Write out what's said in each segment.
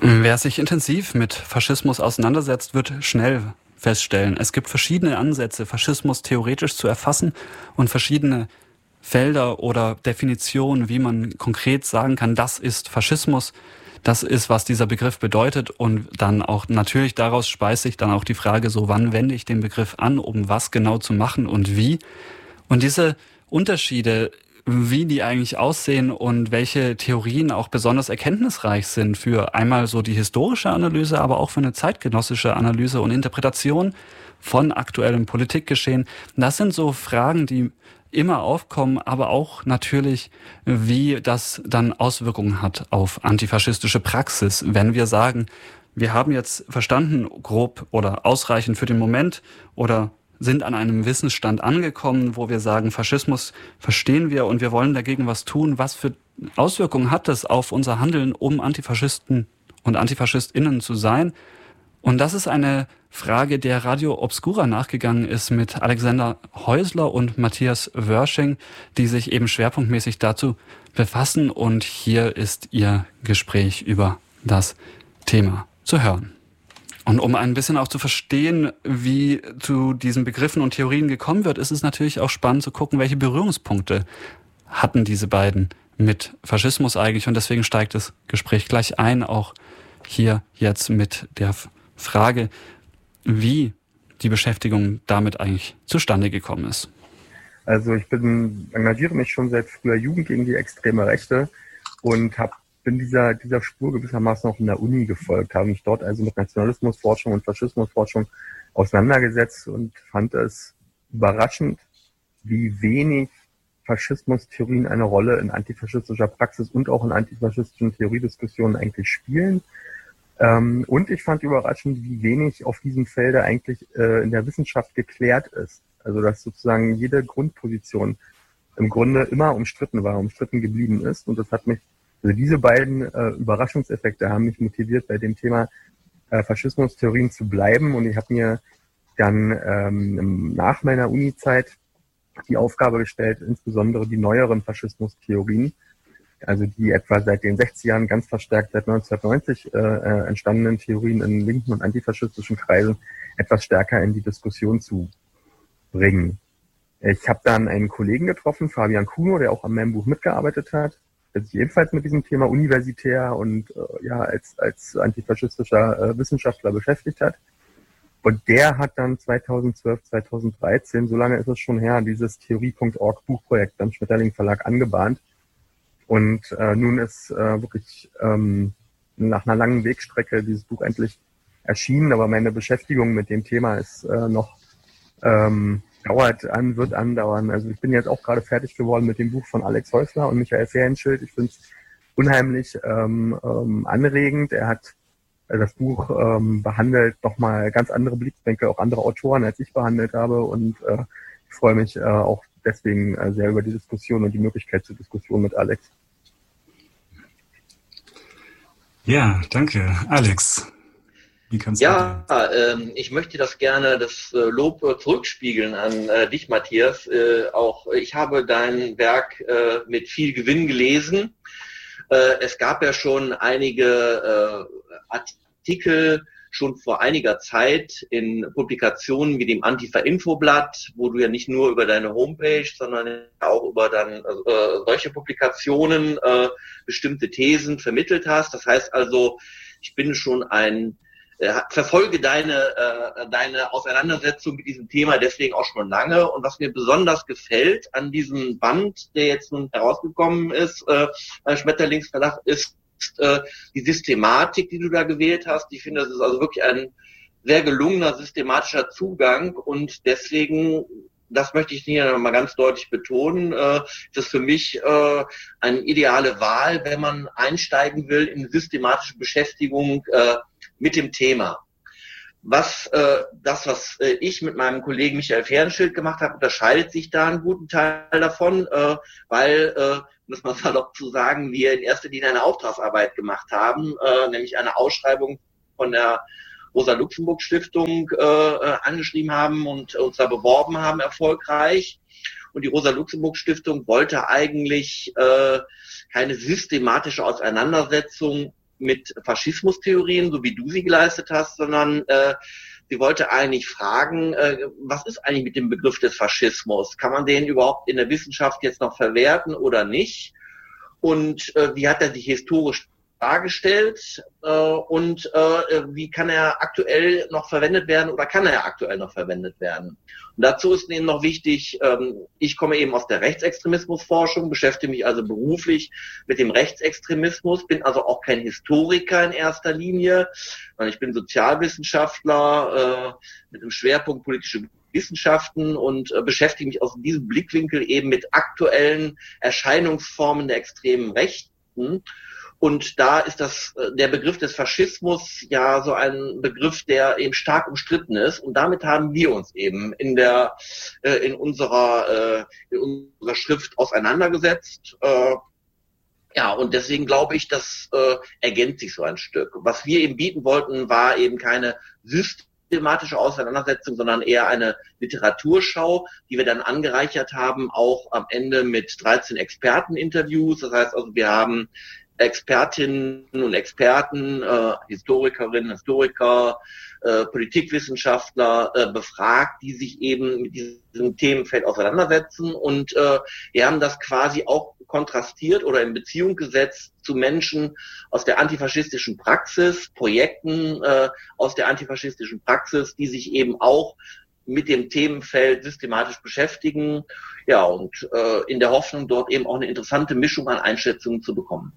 Wer sich intensiv mit Faschismus auseinandersetzt, wird schnell feststellen, es gibt verschiedene Ansätze, Faschismus theoretisch zu erfassen und verschiedene Felder oder Definitionen, wie man konkret sagen kann, das ist Faschismus, das ist, was dieser Begriff bedeutet, und dann auch natürlich daraus speist sich dann auch die Frage, so wann wende ich den Begriff an, um was genau zu machen und wie. Und diese Unterschiede, wie die eigentlich aussehen und welche Theorien auch besonders erkenntnisreich sind für einmal so die historische Analyse, aber auch für eine zeitgenössische Analyse und Interpretation von aktuellem Politikgeschehen. Das sind so Fragen, die immer aufkommen, aber auch natürlich, wie das dann Auswirkungen hat auf antifaschistische Praxis. Wenn wir sagen, wir haben jetzt verstanden, grob oder ausreichend für den Moment, oder sind an einem Wissensstand angekommen, wo wir sagen, Faschismus verstehen wir und wir wollen dagegen was tun. Was für Auswirkungen hat das auf unser Handeln, um Antifaschisten und AntifaschistInnen zu sein? Und das ist eine Frage, der Radio Obscura nachgegangen ist mit Alexander Häusler und Matthias Wörsching, die sich eben schwerpunktmäßig dazu befassen. Und hier ist ihr Gespräch über das Thema zu hören. Und um ein bisschen auch zu verstehen, wie zu diesen Begriffen und Theorien gekommen wird, ist es natürlich auch spannend zu gucken, welche Berührungspunkte hatten diese beiden mit Faschismus eigentlich. Und deswegen steigt das Gespräch gleich ein, auch hier jetzt mit der Frage, wie die Beschäftigung damit eigentlich zustande gekommen ist. Also ich engagiere mich schon seit früher Jugend gegen die extreme Rechte und bin dieser Spur gewissermaßen auch in der Uni gefolgt, habe mich dort also mit Nationalismusforschung und Faschismusforschung auseinandergesetzt und fand es überraschend, wie wenig Faschismustheorien eine Rolle in antifaschistischer Praxis und auch in antifaschistischen Theoriediskussionen eigentlich spielen. Und ich fand überraschend, wie wenig auf diesem Felde eigentlich in der Wissenschaft geklärt ist. Also dass sozusagen jede Grundposition im Grunde immer umstritten geblieben ist. Und das hat mich, also diese beiden Überraschungseffekte haben mich motiviert, bei dem Thema Faschismustheorien zu bleiben. Und ich habe mir dann nach meiner Uni-Zeit die Aufgabe gestellt, insbesondere die neueren Faschismustheorien, also die etwa seit den 60ern ganz verstärkt seit 1990 entstandenen Theorien in linken und antifaschistischen Kreisen etwas stärker in die Diskussion zu bringen. Ich habe dann einen Kollegen getroffen, Fabian Kuno, der auch an meinem Buch mitgearbeitet hat, der sich ebenfalls mit diesem Thema universitär und als antifaschistischer Wissenschaftler beschäftigt hat. Und der hat dann 2012, 2013, so lange ist es schon her, dieses Theorie.org Buchprojekt beim Schmetterling Verlag angebahnt. Und nun ist wirklich nach einer langen Wegstrecke dieses Buch endlich erschienen. Aber meine Beschäftigung mit dem Thema ist wird andauern. Also ich bin jetzt auch gerade fertig geworden mit dem Buch von Alex Häusler und Michael Ferinschild. Ich finde es unheimlich anregend. Er hat das Buch behandelt nochmal ganz andere Blickwinkel, auch andere Autoren, als ich behandelt habe. Und ich freue mich auch deswegen sehr über die Diskussion und die Möglichkeit zur Diskussion mit Alex. Ja, danke. Alex, wie kannst du ich möchte das Lob zurückspiegeln an dich, Matthias. Auch ich habe dein Werk mit viel Gewinn gelesen. Es gab ja schon einige Artikel schon vor einiger Zeit in Publikationen wie dem Antifa-Infoblatt, wo du ja nicht nur über deine Homepage, sondern auch über dann solche Publikationen bestimmte Thesen vermittelt hast. Das heißt also, ich bin schon verfolge deine Auseinandersetzung mit diesem Thema deswegen auch schon lange. Und was mir besonders gefällt an diesem Band, der jetzt nun herausgekommen ist, beim Schmetterlingsverlag, ist die Systematik, die du da gewählt hast. Ich finde, das ist also wirklich ein sehr gelungener systematischer Zugang und deswegen, das möchte ich hier nochmal ganz deutlich betonen, ist das für mich eine ideale Wahl, wenn man einsteigen will in systematische Beschäftigung mit dem Thema. Was ich mit meinem Kollegen Michael Ferinschild gemacht habe, unterscheidet sich da einen guten Teil davon, weil, muss man salopp zu sagen, wir in erster Linie eine Auftragsarbeit gemacht haben, nämlich eine Ausschreibung von der Rosa-Luxemburg-Stiftung angeschrieben haben und uns da beworben haben, erfolgreich. Und die Rosa-Luxemburg-Stiftung wollte eigentlich keine systematische Auseinandersetzung mit Faschismustheorien, so wie du sie geleistet hast, sondern sie wollte eigentlich fragen, was ist eigentlich mit dem Begriff des Faschismus? Kann man den überhaupt in der Wissenschaft jetzt noch verwerten oder nicht? Und wie hat er sich historisch dargestellt und wie kann er aktuell noch verwendet werden oder kann er aktuell noch verwendet werden? Und dazu ist eben noch wichtig, ich komme eben aus der Rechtsextremismusforschung, beschäftige mich also beruflich mit dem Rechtsextremismus, bin also auch kein Historiker in erster Linie, sondern ich bin Sozialwissenschaftler mit einem Schwerpunkt politische Wissenschaften und beschäftige mich aus diesem Blickwinkel eben mit aktuellen Erscheinungsformen der extremen Rechten. Und da ist der Begriff des Faschismus ja so ein Begriff, der eben stark umstritten ist. Und damit haben wir uns eben in unserer Schrift auseinandergesetzt. Und deswegen glaube ich, das ergänzt sich so ein Stück. Was wir eben bieten wollten, war eben keine systematische Auseinandersetzung, sondern eher eine Literaturschau, die wir dann angereichert haben, auch am Ende mit 13 Experteninterviews. Das heißt also, wir haben Expertinnen und Experten, Historikerinnen, Historiker, Politikwissenschaftler befragt, die sich eben mit diesem Themenfeld auseinandersetzen. Und wir haben das quasi auch kontrastiert oder in Beziehung gesetzt zu Menschen aus der antifaschistischen Praxis, Projekten aus der antifaschistischen Praxis, die sich eben auch mit dem Themenfeld systematisch beschäftigen. Ja, und in der Hoffnung, dort eben auch eine interessante Mischung an Einschätzungen zu bekommen.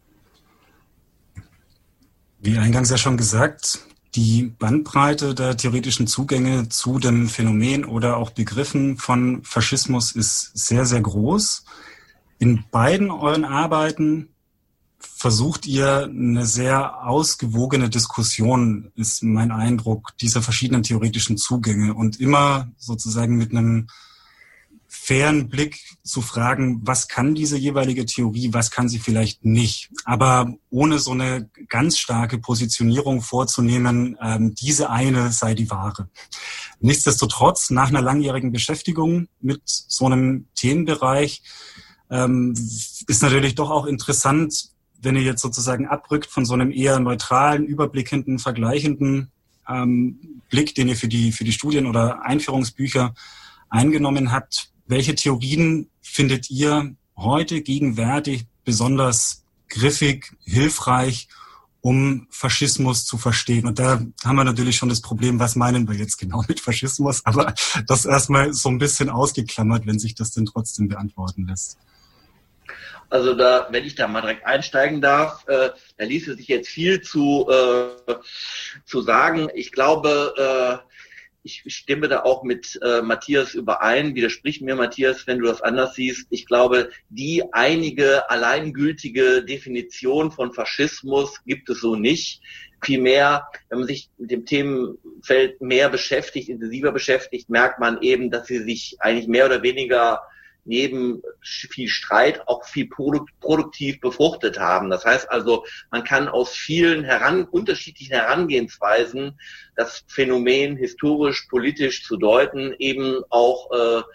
Wie eingangs ja schon gesagt, die Bandbreite der theoretischen Zugänge zu den Phänomenen oder auch Begriffen von Faschismus ist sehr, sehr groß. In beiden euren Arbeiten versucht ihr eine sehr ausgewogene Diskussion, ist mein Eindruck, dieser verschiedenen theoretischen Zugänge und immer sozusagen mit einem fairen Blick zu fragen, was kann diese jeweilige Theorie, was kann sie vielleicht nicht, aber ohne so eine ganz starke Positionierung vorzunehmen, diese eine sei die wahre. Nichtsdestotrotz, nach einer langjährigen Beschäftigung mit so einem Themenbereich, ist natürlich doch auch interessant, wenn ihr jetzt sozusagen abrückt von so einem eher neutralen, überblickenden, vergleichenden Blick, den ihr für die Studien- oder Einführungsbücher eingenommen habt. Welche Theorien findet ihr heute gegenwärtig besonders griffig, hilfreich, um Faschismus zu verstehen? Und da haben wir natürlich schon das Problem, was meinen wir jetzt genau mit Faschismus? Aber das erstmal so ein bisschen ausgeklammert, wenn sich das denn trotzdem beantworten lässt. Also wenn ich da mal direkt einsteigen darf, da ließe sich jetzt viel zu sagen. Ich glaube, ich stimme da auch mit Matthias überein. Widersprich mir, Matthias, wenn du das anders siehst. Ich glaube, die einige alleingültige Definition von Faschismus gibt es so nicht. Vielmehr, wenn man sich mit dem Themenfeld mehr beschäftigt, intensiver beschäftigt, merkt man eben, dass sie sich eigentlich mehr oder weniger neben viel Streit auch viel produktiv befruchtet haben. Das heißt also, man kann aus vielen unterschiedlichen Herangehensweisen das Phänomen historisch, politisch zu deuten, eben auch,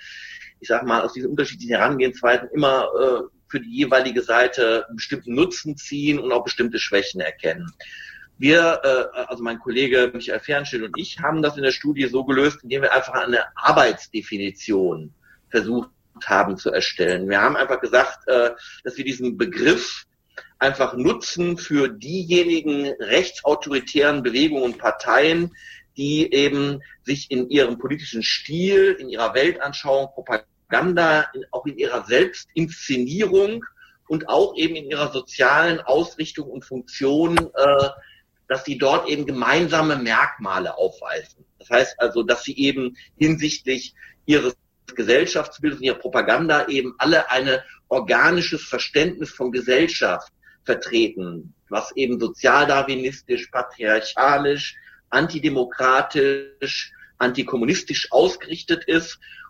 aus diesen unterschiedlichen Herangehensweisen immer für die jeweilige Seite einen bestimmten Nutzen ziehen und auch bestimmte Schwächen erkennen. Wir, also mein Kollege Michael Fernstedt und ich, haben das in der Studie so gelöst, indem wir einfach eine Arbeitsdefinition versucht haben zu erstellen. Wir haben einfach gesagt, dass wir diesen Begriff einfach nutzen für diejenigen rechtsautoritären Bewegungen und Parteien, die eben sich in ihrem politischen Stil, in ihrer Weltanschauung, Propaganda, auch in ihrer Selbstinszenierung und auch eben in ihrer sozialen Ausrichtung und Funktion, dass sie dort eben gemeinsame Merkmale aufweisen. Das heißt also, dass sie eben hinsichtlich ihres Gesellschaftsbildes und ihrer Propaganda eben alle ein organisches Verständnis von Gesellschaft vertreten, was eben sozialdarwinistisch, patriarchalisch, antidemokratisch, antikommunistisch ausgerichtet ist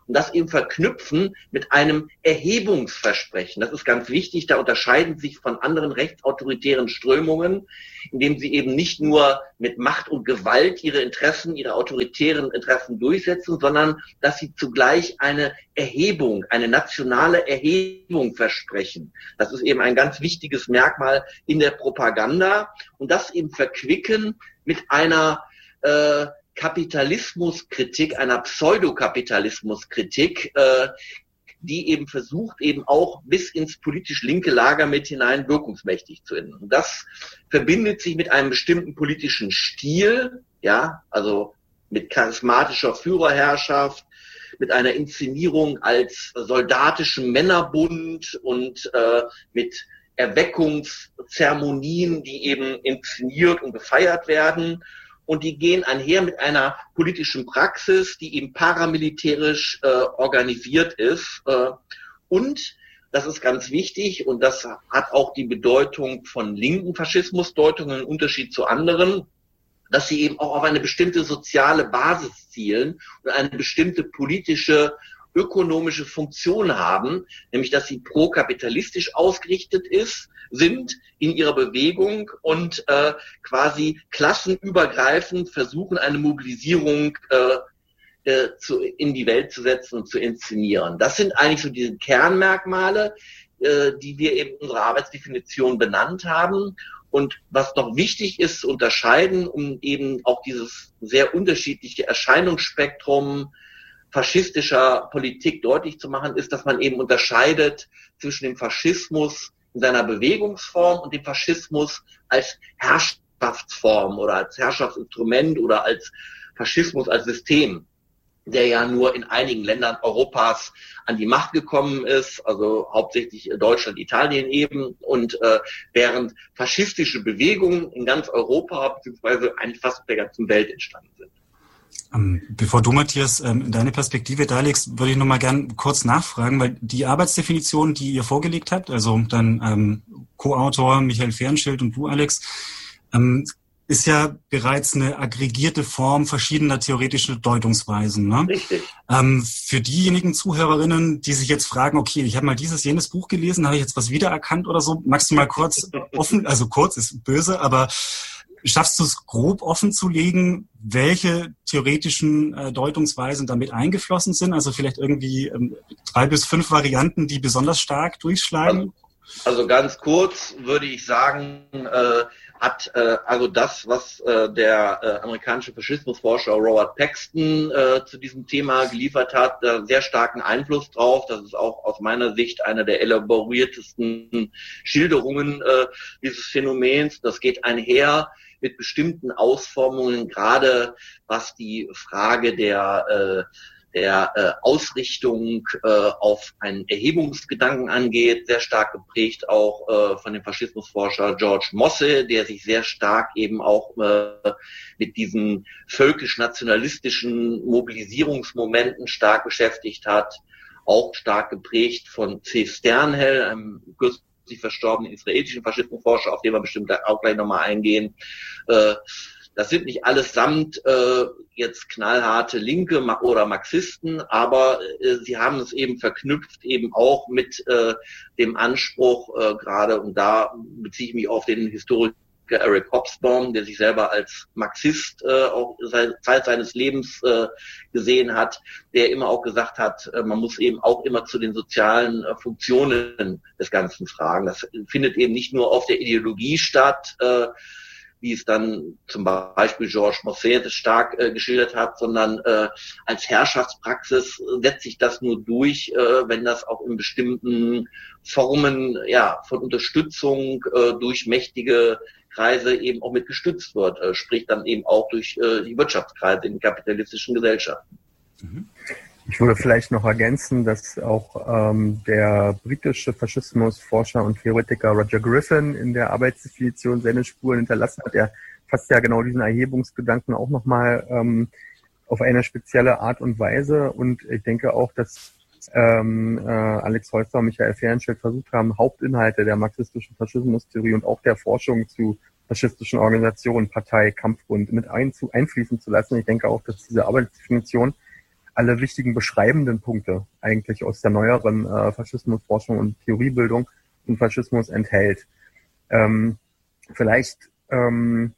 und das eben verknüpfen mit einem Erhebungsversprechen. Das ist ganz wichtig, da unterscheiden sie sich von anderen rechtsautoritären Strömungen, indem sie eben nicht nur mit Macht und Gewalt ihre Interessen, ihre autoritären Interessen durchsetzen, sondern dass sie zugleich eine Erhebung, eine nationale Erhebung versprechen. Das ist eben ein ganz wichtiges Merkmal in der Propaganda und das eben verquicken mit einer Kapitalismuskritik, einer Pseudokapitalismuskritik, die eben versucht, eben auch bis ins politisch linke Lager mit hinein wirkungsmächtig zu werden. Und das verbindet sich mit einem bestimmten politischen Stil, ja, also mit charismatischer Führerherrschaft, mit einer Inszenierung als soldatischem Männerbund und mit Erweckungszeremonien, die eben inszeniert und gefeiert werden. Und die gehen einher mit einer politischen Praxis, die eben paramilitärisch organisiert ist. Und das ist ganz wichtig und das hat auch die Bedeutung von linken Faschismusdeutungen im Unterschied zu anderen, dass sie eben auch auf eine bestimmte soziale Basis zielen und eine bestimmte politische, ökonomische Funktion haben, nämlich dass sie prokapitalistisch ausgerichtet sind in ihrer Bewegung und quasi klassenübergreifend versuchen, eine Mobilisierung in die Welt zu setzen und zu inszenieren. Das sind eigentlich so diese Kernmerkmale, die wir eben in unserer Arbeitsdefinition benannt haben. Und was noch wichtig ist zu unterscheiden, um eben auch dieses sehr unterschiedliche Erscheinungsspektrum faschistischer Politik deutlich zu machen, ist, dass man eben unterscheidet zwischen dem Faschismus in seiner Bewegungsform und dem Faschismus als Herrschaftsform oder als Herrschaftsinstrument oder als Faschismus als System, der ja nur in einigen Ländern Europas an die Macht gekommen ist, also hauptsächlich Deutschland, Italien eben, und während faschistische Bewegungen in ganz Europa beziehungsweise eigentlich fast auf der ganzen Welt entstanden sind. Bevor du, Matthias, deine Perspektive darlegst, würde ich noch mal gern kurz nachfragen, weil die Arbeitsdefinition, die ihr vorgelegt habt, also dann Co-Autor Michael Fehrenschild und du, Alex, ist ja bereits eine aggregierte Form verschiedener theoretischer Deutungsweisen. Ne? Richtig. Für diejenigen Zuhörerinnen, die sich jetzt fragen, okay, ich habe mal jenes Buch gelesen, habe ich jetzt was wiedererkannt oder so, magst du mal kurz offen, also kurz ist böse, aber schaffst du es grob offen zu legen, welche theoretischen Deutungsweisen damit eingeflossen sind? Also vielleicht irgendwie 3 bis 5 Varianten, die besonders stark durchschlagen? Also ganz kurz würde ich sagen, hat also das, was der amerikanische Faschismusforscher Robert Paxton zu diesem Thema geliefert hat, sehr starken Einfluss drauf. Das ist auch aus meiner Sicht eine der elaboriertesten Schilderungen dieses Phänomens. Das geht einher mit bestimmten Ausformungen, gerade was die Frage der Ausrichtung auf einen Erhebungsgedanken angeht, sehr stark geprägt auch von dem Faschismusforscher George Mosse, der sich sehr stark eben auch mit diesen völkisch-nationalistischen Mobilisierungsmomenten stark beschäftigt hat, auch stark geprägt von C. Sternhell, einem kürzlich verstorbenen israelischen Faschismusforscher, auf den wir bestimmt auch gleich nochmal eingehen. Das sind nicht allesamt jetzt knallharte Linke oder Marxisten, aber sie haben es eben verknüpft eben auch mit dem Anspruch gerade, und da beziehe ich mich auf den Historiker Eric Hobsbawm, der sich selber als Marxist auch Zeit seines Lebens gesehen hat, der immer auch gesagt hat, man muss eben auch immer zu den sozialen Funktionen des Ganzen fragen. Das findet eben nicht nur auf der Ideologie statt, wie es dann zum Beispiel Georges Mosse stark geschildert hat, sondern als Herrschaftspraxis setzt sich das nur durch, wenn das auch in bestimmten Formen von Unterstützung durch mächtige Kreise eben auch mit gestützt wird, sprich dann eben auch durch die Wirtschaftskreise in kapitalistischen Gesellschaften. Ich würde vielleicht noch ergänzen, dass auch der britische Faschismusforscher und Theoretiker Roger Griffin in der Arbeitsdefinition seine Spuren hinterlassen hat. Er fasst ja genau diesen Erhebungsgedanken auch nochmal auf eine spezielle Art und Weise. Und ich denke auch, dass Alex Holster und Michael Fehrenschild versucht haben, Hauptinhalte der marxistischen Faschismustheorie und auch der Forschung zu faschistischen Organisationen, Partei, Kampfbund mit einfließen zu lassen. Ich denke auch, dass diese Arbeitsdefinition alle wichtigen beschreibenden Punkte eigentlich aus der neueren Faschismusforschung und Theoriebildung zum Faschismus enthält. Vielleicht kann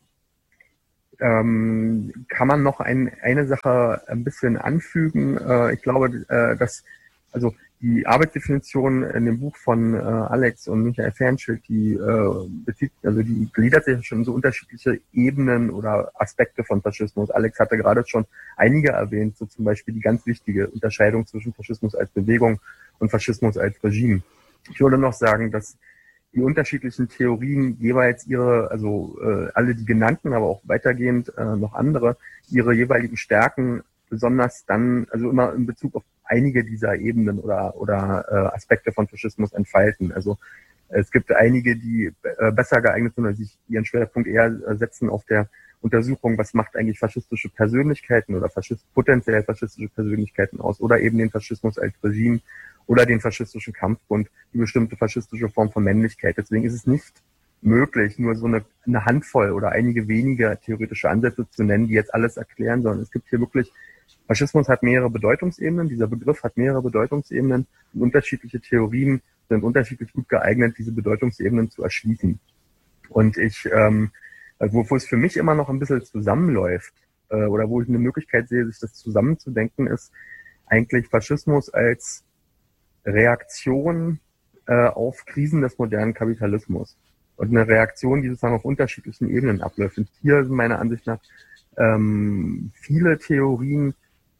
man noch eine Sache ein bisschen anfügen. Ich glaube, dass also die Arbeitsdefinition in dem Buch von Alex und Michael Fernschild, die gliedert sich schon in so unterschiedliche Ebenen oder Aspekte von Faschismus. Alex hatte gerade schon einige erwähnt, so zum Beispiel die ganz wichtige Unterscheidung zwischen Faschismus als Bewegung und Faschismus als Regime. Ich würde noch sagen, dass die unterschiedlichen Theorien jeweils alle die genannten, aber auch weitergehend noch andere, ihre jeweiligen Stärken besonders dann, also immer in Bezug auf einige dieser Ebenen oder Aspekte von Faschismus entfalten. Also es gibt einige, die besser geeignet sind oder sich ihren Schwerpunkt eher setzen auf der Untersuchung, was macht eigentlich faschistische Persönlichkeiten oder potenziell faschistische Persönlichkeiten aus oder eben den Faschismus als Regime oder den faschistischen Kampfbund, die bestimmte faschistische Form von Männlichkeit. Deswegen ist es nicht möglich, nur so eine Handvoll oder einige wenige theoretische Ansätze zu nennen, die jetzt alles erklären, sondern es gibt hier wirklich, Faschismus hat mehrere Bedeutungsebenen, dieser Begriff hat mehrere Bedeutungsebenen und unterschiedliche Theorien sind unterschiedlich gut geeignet, diese Bedeutungsebenen zu erschließen. Und wo es für mich immer noch ein bisschen zusammenläuft, oder wo ich eine Möglichkeit sehe, sich das zusammenzudenken, ist eigentlich Faschismus als Reaktion auf Krisen des modernen Kapitalismus. Und eine Reaktion, die sozusagen auf unterschiedlichen Ebenen abläuft. Und hier sind meiner Ansicht nach viele Theorien,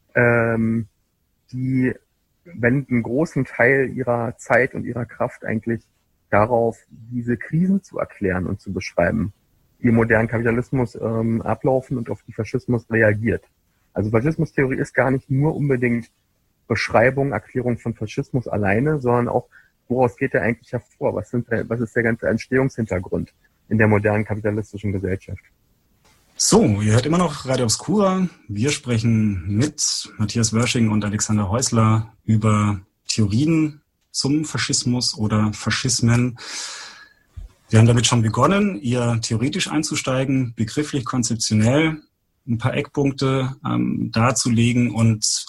die wenden einen großen Teil ihrer Zeit und ihrer Kraft eigentlich darauf, diese Krisen zu erklären und zu beschreiben, die im modernen Kapitalismus ablaufen und auf die Faschismus reagiert. Also Faschismustheorie ist gar nicht nur unbedingt Beschreibung, Erklärung von Faschismus alleine, sondern auch, woraus geht er eigentlich hervor? Was ist der ganze Entstehungshintergrund in der modernen kapitalistischen Gesellschaft? So, ihr hört immer noch Radio Obscura. Wir sprechen mit Matthias Wörsching und Alexander Häusler über Theorien zum Faschismus oder Faschismen. Wir haben damit schon begonnen, eher theoretisch einzusteigen, begrifflich, konzeptionell ein paar Eckpunkte darzulegen, und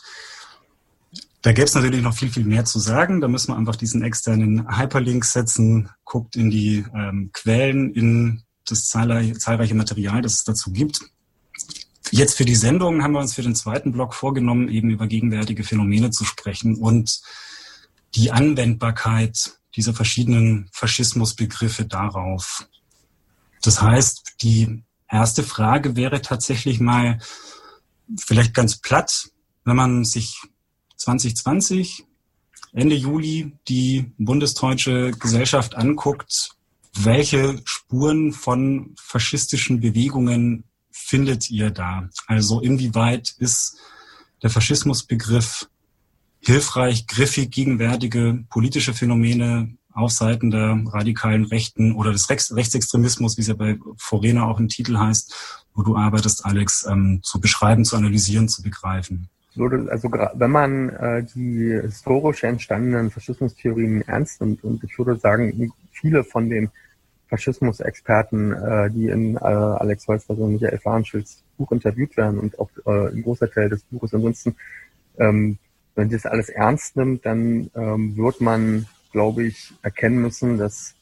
da gäbe es natürlich noch viel, viel mehr zu sagen. Da müssen wir einfach diesen externen Hyperlink setzen, guckt in die Quellen, in das zahlreiche Material, das es dazu gibt. Jetzt für die Sendung haben wir uns für den zweiten Block vorgenommen, eben über gegenwärtige Phänomene zu sprechen und die Anwendbarkeit dieser verschiedenen Faschismusbegriffe darauf. Das heißt, die erste Frage wäre tatsächlich mal vielleicht ganz platt, wenn man sich 2020, Ende Juli, die bundesdeutsche Gesellschaft anguckt, welche Spuren von faschistischen Bewegungen findet ihr da? Also inwieweit ist der Faschismusbegriff hilfreich, griffig, gegenwärtige politische Phänomene auf Seiten der radikalen Rechten oder des Rechtsextremismus, wie es ja bei Forena auch im Titel heißt, wo du arbeitest, Alex, zu beschreiben, zu analysieren, zu begreifen? Also wenn man die historisch entstandenen Faschismustheorien ernst nimmt, und ich würde sagen, viele von den Faschismusexperten, die in Alex Häusler und Michael Farnschilds Buch interviewt werden und auch ein großer Teil des Buches ansonsten, wenn das alles ernst nimmt, dann wird man, glaube ich, erkennen müssen, dass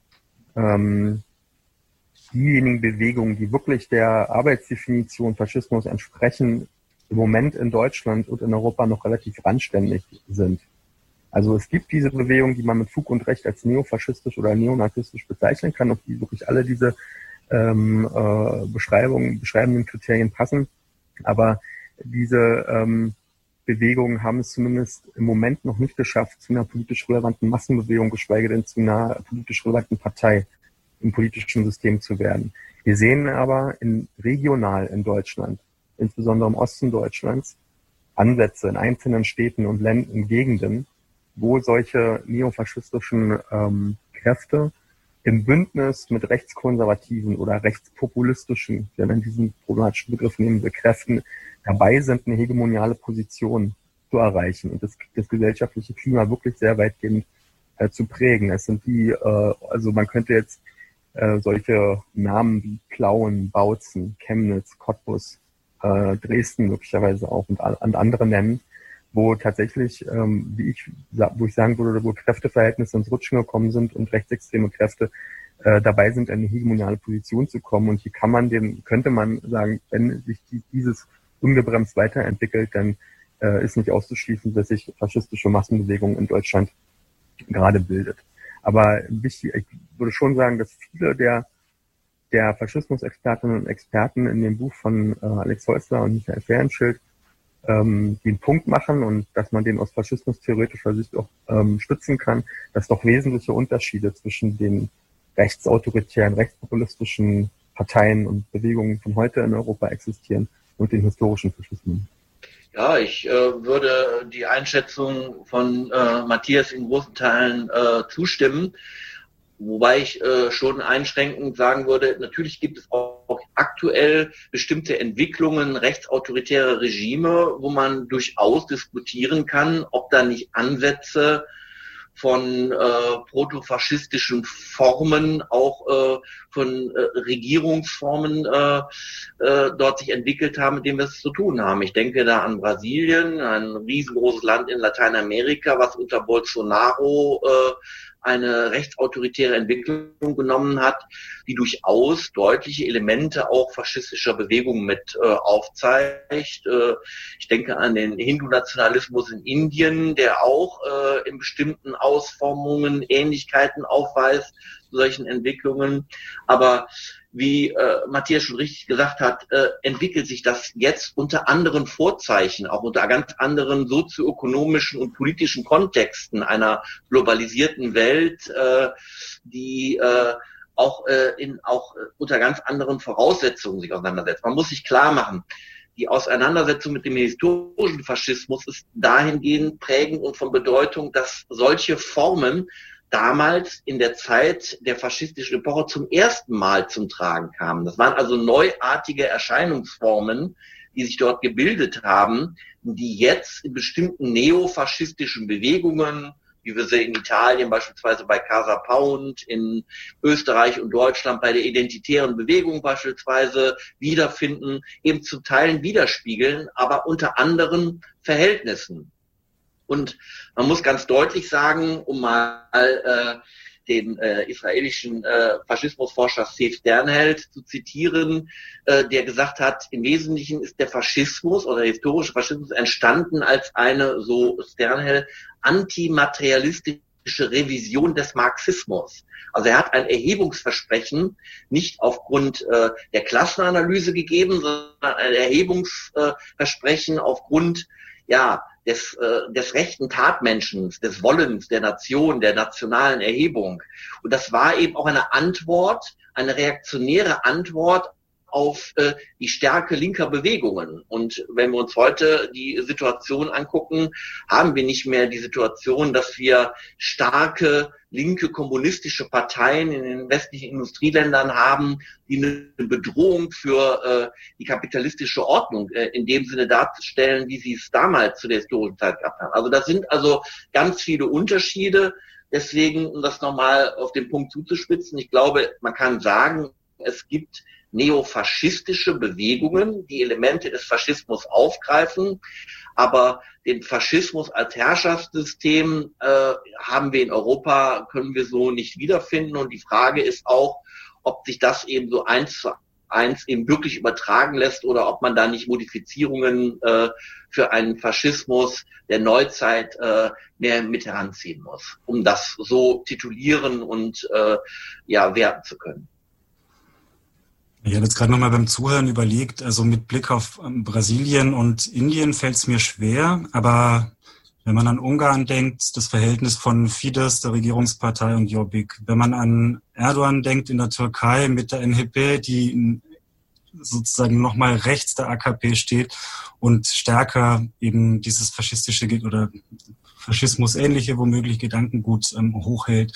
diejenigen Bewegungen, die wirklich der Arbeitsdefinition Faschismus entsprechen, im Moment in Deutschland und in Europa noch relativ randständig sind. Also es gibt diese Bewegungen, die man mit Fug und Recht als neofaschistisch oder neonazistisch bezeichnen kann, auf die wirklich alle diese beschreibenden Kriterien passen. Aber diese Bewegungen haben es zumindest im Moment noch nicht geschafft, zu einer politisch relevanten Massenbewegung, geschweige denn zu einer politisch relevanten Partei im politischen System zu werden. Wir sehen aber regional in Deutschland, insbesondere im Osten Deutschlands, Ansätze in einzelnen Städten und Gegenden, wo solche neofaschistischen Kräfte im Bündnis mit rechtskonservativen oder rechtspopulistischen, wenn man diesen problematischen Begriff nehmen will, Kräften dabei sind, eine hegemoniale Position zu erreichen und das gesellschaftliche Klima wirklich sehr weitgehend zu prägen. Es sind also man könnte jetzt solche Namen wie Plauen, Bautzen, Chemnitz, Cottbus, Dresden möglicherweise auch und andere nennen, wo tatsächlich, wo ich sagen würde, wo Kräfteverhältnisse ins Rutschen gekommen sind und rechtsextreme Kräfte dabei sind, eine hegemoniale Position zu kommen. Und hier könnte man sagen, wenn sich dieses ungebremst weiterentwickelt, dann ist nicht auszuschließen, dass sich faschistische Massenbewegung in Deutschland gerade bildet. Aber wichtig, ich würde schon sagen, dass viele der Faschismus-Expertinnen und Experten in dem Buch von Alex Holzler und Michael Fehrenschild den Punkt machen und dass man den aus faschismustheoretischer Sicht auch stützen kann, dass doch wesentliche Unterschiede zwischen den rechtsautoritären, rechtspopulistischen Parteien und Bewegungen von heute in Europa existieren und den historischen Faschismen. Ja, ich würde die Einschätzung von Matthias in großen Teilen zustimmen, wobei ich schon einschränkend sagen würde, natürlich gibt es auch aktuell bestimmte Entwicklungen, rechtsautoritäre Regime, wo man durchaus diskutieren kann, ob da nicht Ansätze von protofaschistischen Formen, auch von Regierungsformen dort sich entwickelt haben, mit denen wir es zu tun haben. Ich denke da an Brasilien, ein riesengroßes Land in Lateinamerika, was unter Bolsonaro eine rechtsautoritäre Entwicklung genommen hat, die durchaus deutliche Elemente auch faschistischer Bewegungen mit aufzeigt. Ich denke an den Hindu-Nationalismus in Indien, der auch in bestimmten Ausformungen Ähnlichkeiten aufweist zu solchen Entwicklungen. Aber wie Matthias schon richtig gesagt hat, entwickelt sich das jetzt unter anderen Vorzeichen, auch unter ganz anderen sozioökonomischen und politischen Kontexten einer globalisierten Welt, die auch unter ganz anderen Voraussetzungen sich auseinandersetzt. Man muss sich klar machen, die Auseinandersetzung mit dem historischen Faschismus ist dahingehend prägend und von Bedeutung, dass solche Formen damals in der Zeit der faschistischen Epoche zum ersten Mal zum Tragen kamen. Das waren also neuartige Erscheinungsformen, die sich dort gebildet haben, die jetzt in bestimmten neofaschistischen Bewegungen, wie wir sie in Italien beispielsweise bei Casa Pound, in Österreich und Deutschland bei der identitären Bewegung beispielsweise wiederfinden, eben zu Teilen widerspiegeln, aber unter anderen Verhältnissen. Und man muss ganz deutlich sagen, um mal den israelischen Faschismusforscher Steve Sternheld zu zitieren, der gesagt hat, im Wesentlichen ist der Faschismus oder der historische Faschismus entstanden als eine, so Sternheld, antimaterialistische Revision des Marxismus. Also er hat ein Erhebungsversprechen nicht aufgrund der Klassenanalyse gegeben, sondern ein Erhebungsversprechen aufgrund des rechten Tatmenschens, des Wollens der Nation, der nationalen Erhebung. Und das war eben auch eine Antwort, eine reaktionäre Antwort auf die Stärke linker Bewegungen. Und wenn wir uns heute die Situation angucken, haben wir nicht mehr die Situation, dass wir starke linke kommunistische Parteien in den westlichen Industrieländern haben, die eine Bedrohung für die kapitalistische Ordnung in dem Sinne darstellen, wie sie es damals zu der historischen Zeit gehabt haben. Also das sind also ganz viele Unterschiede. Deswegen, um das nochmal auf den Punkt zuzuspitzen, ich glaube, man kann sagen, es gibt neofaschistische Bewegungen, die Elemente des Faschismus aufgreifen, aber den Faschismus als Herrschaftssystem haben wir in Europa, können wir so nicht wiederfinden. Und die Frage ist auch, ob sich das eben so 1:1 eben wirklich übertragen lässt oder ob man da nicht Modifizierungen für einen Faschismus der Neuzeit mehr mit heranziehen muss, um das so titulieren und werten zu können. Ich habe jetzt gerade nochmal beim Zuhören überlegt, also mit Blick auf Brasilien und Indien fällt es mir schwer, aber wenn man an Ungarn denkt, das Verhältnis von Fidesz, der Regierungspartei, und Jobbik, wenn man an Erdogan denkt in der Türkei mit der NHP, die sozusagen nochmal rechts der AKP steht und stärker eben dieses faschistische oder Faschismus-ähnliche womöglich Gedankengut hochhält.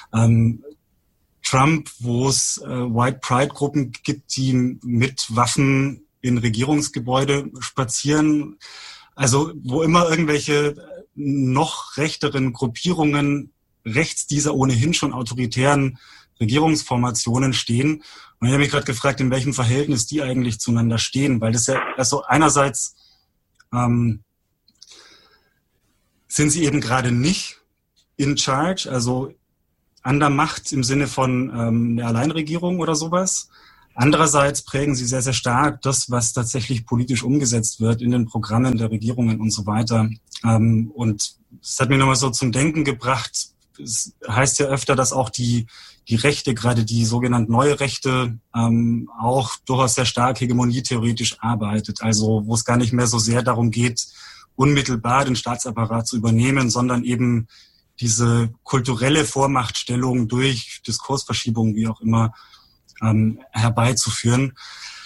Trump, wo es White Pride-Gruppen gibt, die mit Waffen in Regierungsgebäude spazieren. Also wo immer irgendwelche noch rechteren Gruppierungen rechts dieser ohnehin schon autoritären Regierungsformationen stehen. Und ich habe mich gerade gefragt, in welchem Verhältnis die eigentlich zueinander stehen, weil das ja also einerseits sind sie eben gerade nicht in charge, also an der Macht im Sinne von einer Alleinregierung oder sowas. Andererseits prägen sie sehr, sehr stark das, was tatsächlich politisch umgesetzt wird in den Programmen der Regierungen und so weiter. Und es hat mich nochmal so zum Denken gebracht. Es heißt ja öfter, dass auch die Rechte, gerade die sogenannten neue Rechte, auch durchaus sehr stark hegemonietheoretisch arbeitet. Also wo es gar nicht mehr so sehr darum geht, unmittelbar den Staatsapparat zu übernehmen, sondern eben diese kulturelle Vormachtstellung durch Diskursverschiebung, wie auch immer, herbeizuführen.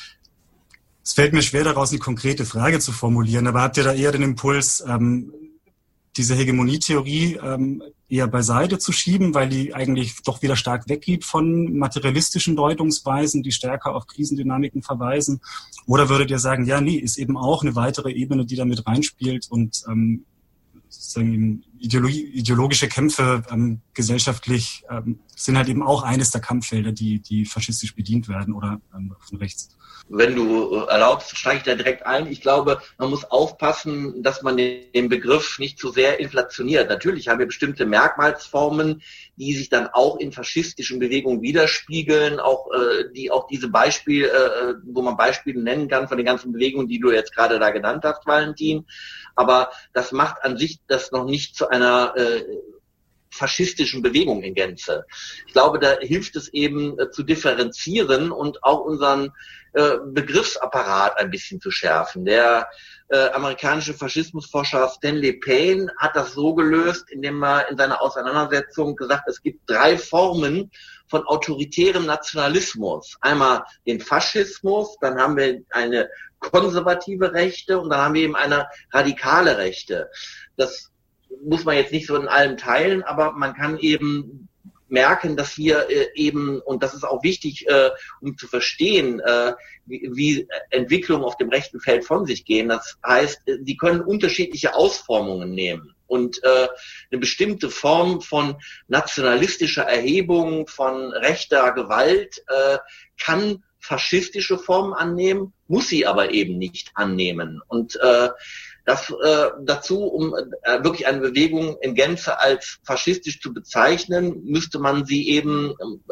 Es fällt mir schwer, daraus eine konkrete Frage zu formulieren, aber habt ihr da eher den Impuls, diese Hegemonietheorie eher beiseite zu schieben, weil die eigentlich doch wieder stark weggeht von materialistischen Deutungsweisen, die stärker auf Krisendynamiken verweisen? Oder würdet ihr sagen, ja, nee, ist eben auch eine weitere Ebene, die da mit reinspielt und sozusagen ideologische Kämpfe gesellschaftlich sind halt eben auch eines der Kampffelder, die faschistisch bedient werden oder von rechts. Wenn du erlaubst, steige ich da direkt ein. Ich glaube, man muss aufpassen, dass man den Begriff nicht zu sehr inflationiert. Natürlich haben wir bestimmte Merkmalsformen, die sich dann auch in faschistischen Bewegungen widerspiegeln, auch diese Beispiele, wo man Beispiele nennen kann von den ganzen Bewegungen, die du jetzt gerade da genannt hast, Valentin. Aber das macht an sich das noch nicht zu einer faschistischen Bewegung in Gänze. Ich glaube, da hilft es eben zu differenzieren und auch unseren Begriffsapparat ein bisschen zu schärfen. Der amerikanische Faschismusforscher Stanley Payne hat das so gelöst, indem er in seiner Auseinandersetzung gesagt, es gibt 3 Formen von autoritärem Nationalismus. Einmal den Faschismus, dann haben wir eine konservative Rechte und dann haben wir eben eine radikale Rechte. Das muss man jetzt nicht so in allem teilen, aber man kann eben merken, dass wir eben, und das ist auch wichtig, um zu verstehen, wie Entwicklungen auf dem rechten Feld von sich gehen. Das heißt, sie können unterschiedliche Ausformungen nehmen. Und eine bestimmte Form von nationalistischer Erhebung, von rechter Gewalt kann faschistische Formen annehmen, muss sie aber eben nicht annehmen. Und dazu, um wirklich eine Bewegung in Gänze als faschistisch zu bezeichnen, müsste man sie eben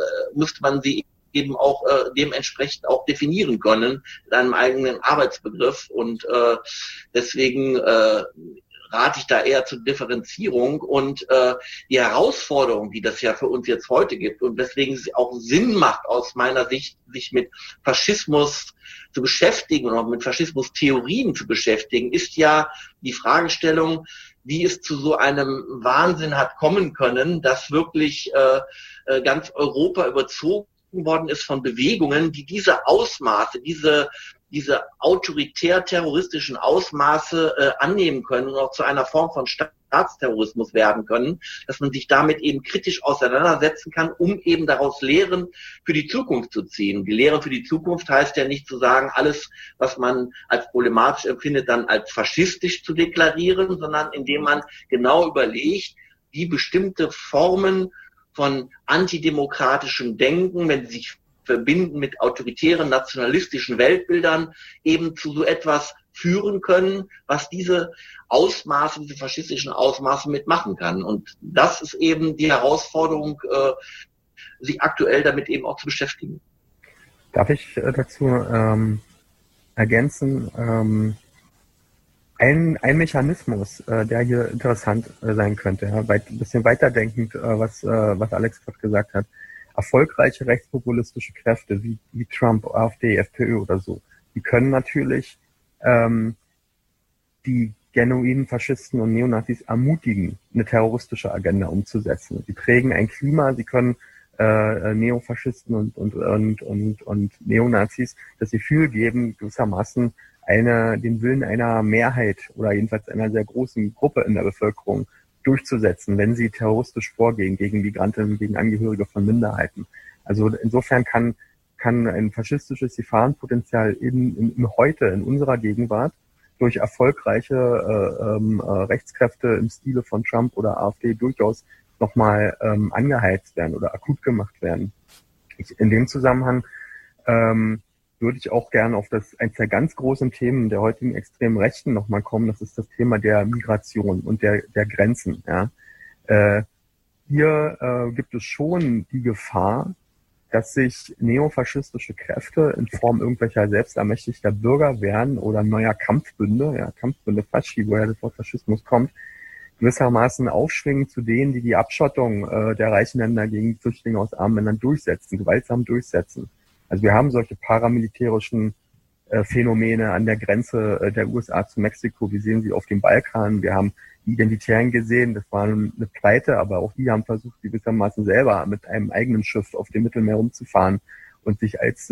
auch dementsprechend auch definieren können mit einem eigenen Arbeitsbegriff. Und deswegen rate ich da eher zur Differenzierung und die Herausforderung, die das ja für uns jetzt heute gibt und weswegen es auch Sinn macht aus meiner Sicht, sich mit Faschismus zu beschäftigen und auch mit Faschismustheorien zu beschäftigen, ist ja die Fragestellung, wie es zu so einem Wahnsinn hat kommen können, dass wirklich ganz Europa überzogen worden ist von Bewegungen, die diese Ausmaße, diese autoritär-terroristischen Ausmaße annehmen können und auch zu einer Form von Staatsterrorismus werden können, dass man sich damit eben kritisch auseinandersetzen kann, um eben daraus Lehren für die Zukunft zu ziehen. Die Lehren für die Zukunft heißt ja nicht zu sagen, alles, was man als problematisch empfindet, dann als faschistisch zu deklarieren, sondern indem man genau überlegt, wie bestimmte Formen von antidemokratischem Denken, wenn sie sich verbinden mit autoritären nationalistischen Weltbildern, eben zu so etwas führen können, was diese Ausmaße, diese faschistischen Ausmaße mitmachen kann. Und das ist eben die Herausforderung, sich aktuell damit eben auch zu beschäftigen. Darf ich dazu ergänzen? Ein Mechanismus, der hier interessant sein könnte, ja, ein bisschen weiterdenkend, was Alex gerade gesagt hat. Erfolgreiche rechtspopulistische Kräfte wie Trump, AfD, FPÖ oder so, die können natürlich die genuinen Faschisten und Neonazis ermutigen, eine terroristische Agenda umzusetzen. Sie prägen ein Klima, sie können Neofaschisten und Neonazis das Gefühl geben, gewissermaßen den Willen einer Mehrheit oder jedenfalls einer sehr großen Gruppe in der Bevölkerung durchzusetzen, wenn sie terroristisch vorgehen gegen Migranten, gegen Angehörige von Minderheiten. Also insofern kann ein faschistisches Gefahrenpotenzial im Heute, in unserer Gegenwart, durch erfolgreiche Rechtskräfte im Stile von Trump oder AfD durchaus nochmal angeheizt werden oder akut gemacht werden. In dem Zusammenhang würde ich auch gerne auf eins der ganz großen Themen der heutigen extremen Rechten nochmal kommen. Das ist das Thema der Migration und der Grenzen. Ja. Hier gibt es schon die Gefahr, dass sich neofaschistische Kräfte in Form irgendwelcher selbstermächtigter Bürger werden oder neuer Kampfbünde, Kampfbünde Fasci, woher das Wort Faschismus kommt, gewissermaßen aufschwingen zu denen, die die Abschottung der reichen Länder gegen Flüchtlinge aus armen Ländern gewaltsam durchsetzen. Also wir haben solche paramilitärischen Phänomene an der Grenze der USA zu Mexiko. Wir sehen sie auf dem Balkan. Wir haben die Identitären gesehen. Das war eine Pleite, aber auch die haben versucht, gewissermaßen selber mit einem eigenen Schiff auf dem Mittelmeer rumzufahren und sich als